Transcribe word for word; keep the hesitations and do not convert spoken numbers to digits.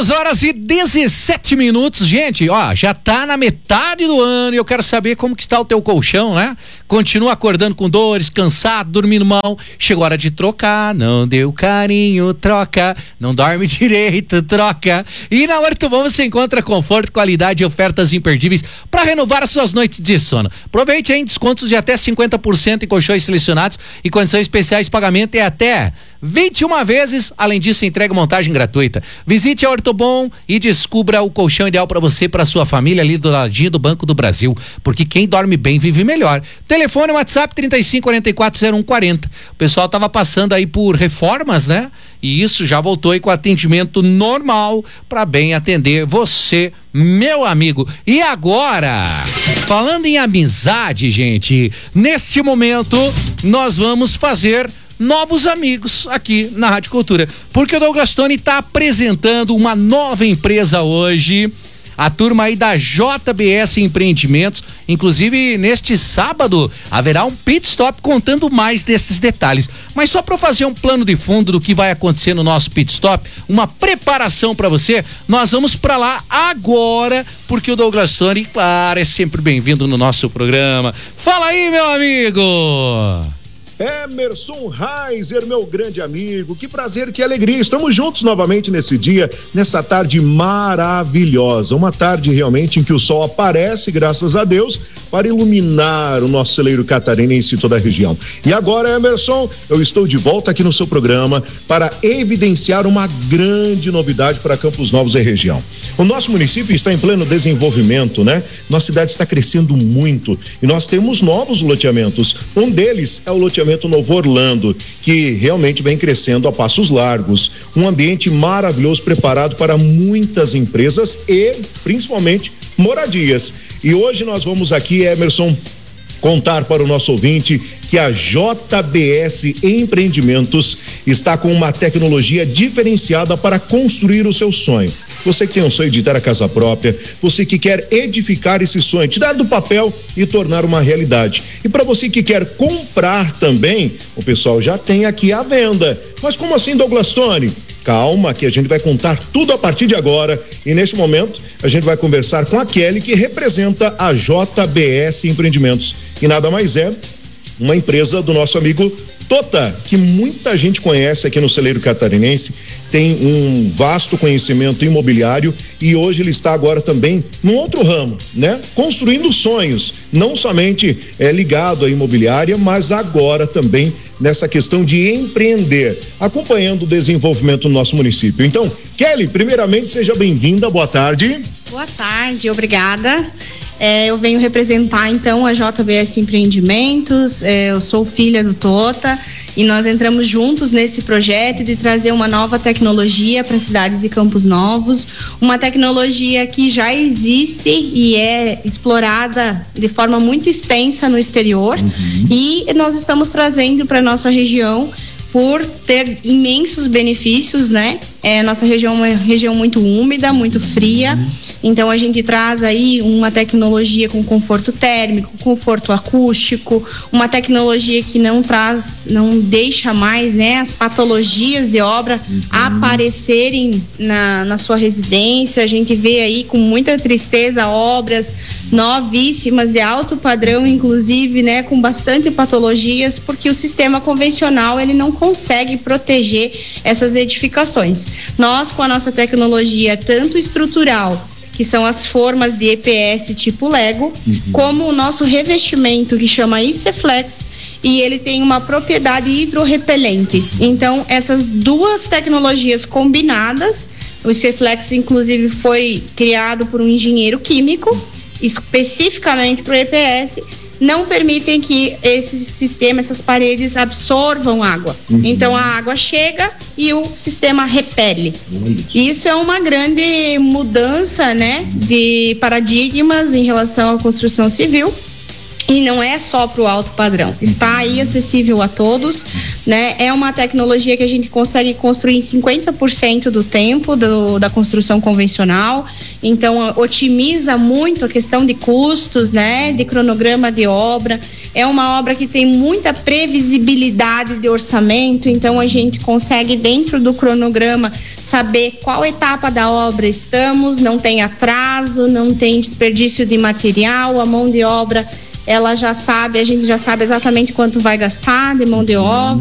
três horas e dezessete minutos, gente, ó, já tá na metade do ano e eu quero saber como que está o teu colchão, né? Continua acordando com dores, cansado, dormindo mal, chegou a hora de trocar, não deu carinho, troca, não dorme direito, troca. E na Ortobon você encontra conforto, qualidade e ofertas imperdíveis para renovar as suas noites de sono. Aproveite aí descontos de até cinquenta por cento em colchões selecionados e condições especiais de pagamento é até vinte e uma vezes, além disso entrega montagem gratuita. Visite a Ortobon e descubra o colchão ideal para você e para sua família ali do ladinho do Banco do Brasil, porque quem dorme bem vive melhor. Telefone WhatsApp trinta e cinco, quarenta e quatro, zero um quarenta. O pessoal tava passando aí por reformas, né? E isso já voltou aí com atendimento normal para bem atender você, meu amigo. E agora, falando em amizade, gente, neste momento nós vamos fazer novos amigos aqui na Rádio Cultura, porque o Douglas Tony está apresentando uma nova empresa hoje, a turma aí da J B S Empreendimentos. Inclusive neste sábado haverá um pit stop contando mais desses detalhes, mas só para fazer um plano de fundo do que vai acontecer no nosso pit stop, uma preparação para você, nós vamos para lá agora, porque o Douglas Tony, claro, é sempre bem-vindo no nosso programa. Fala aí, meu amigo! Emerson Reiser, meu grande amigo, que prazer, que alegria, estamos juntos novamente nesse dia, nessa tarde maravilhosa, uma tarde realmente em que o sol aparece, graças a Deus, para iluminar o nosso celeiro catarinense e toda a região. E agora, Emerson, eu estou de volta aqui no seu programa para evidenciar uma grande novidade para Campos Novos e região. O nosso município está em pleno desenvolvimento, né? Nossa cidade está crescendo muito e nós temos novos loteamentos, um deles é o loteamento Novo Orlando, que realmente vem crescendo a passos largos, um ambiente maravilhoso preparado para muitas empresas e principalmente moradias. E hoje nós vamos aqui, Emerson, contar para o nosso ouvinte que a J B S Empreendimentos está com uma tecnologia diferenciada para construir o seu sonho. Você que tem um sonho de ter a casa própria, você que quer edificar esse sonho, tirar do papel e tornar uma realidade. E para você que quer comprar também, o pessoal já tem aqui à venda. Mas como assim, Douglas Tony? Calma, que a gente vai contar tudo a partir de agora e neste momento a gente vai conversar com a Kelly, que representa a J B S Empreendimentos, e nada mais é uma empresa do nosso amigo Tota, que muita gente conhece aqui no celeiro catarinense, tem um vasto conhecimento imobiliário e hoje ele está agora também num outro ramo, né? Construindo sonhos, não somente é, ligado à imobiliária, mas agora também nessa questão de empreender, acompanhando o desenvolvimento do nosso município. Então, Kelly, primeiramente, seja bem-vinda, boa tarde. Boa tarde, obrigada. É, eu venho representar então a J B S Empreendimentos, é, eu sou filha do Tota e nós entramos juntos nesse projeto de trazer uma nova tecnologia para a cidade de Campos Novos, uma tecnologia que já existe e é explorada de forma muito extensa no exterior, uhum. E nós estamos trazendo para nossa região por ter imensos benefícios, né? É, nossa região é uma região muito úmida, muito fria, então a gente traz aí uma tecnologia com conforto térmico, conforto acústico, uma tecnologia que não traz, não deixa mais, né, as patologias de obra uhum. aparecerem na, na sua residência. A gente vê aí com muita tristeza obras novíssimas de alto padrão, inclusive, né, com bastante patologias, porque o sistema convencional ele não consegue proteger essas edificações. Nós, com a nossa tecnologia tanto estrutural, que são as formas de E P S tipo Lego, uhum. como o nosso revestimento que chama Iceflex, e ele tem uma propriedade hidrorrepelente. Então, essas duas tecnologias combinadas, o Iceflex inclusive foi criado por um engenheiro químico, especificamente para o E P S, não permitem que esse sistema, essas paredes absorvam água. Uhum. Então a água chega e o sistema repele. Uhum. Isso é uma grande mudança, né, de paradigmas em relação à construção civil. E não é só para o alto padrão, está aí acessível a todos, né? É uma tecnologia que a gente consegue construir em cinquenta por cento do tempo do, da construção convencional, então otimiza muito a questão de custos, né? De cronograma de obra. É uma obra que tem muita previsibilidade de orçamento, então a gente consegue dentro do cronograma saber qual etapa da obra estamos, não tem atraso, não tem desperdício de material, a mão de obra ela já sabe, a gente já sabe exatamente quanto vai gastar de mão de obra.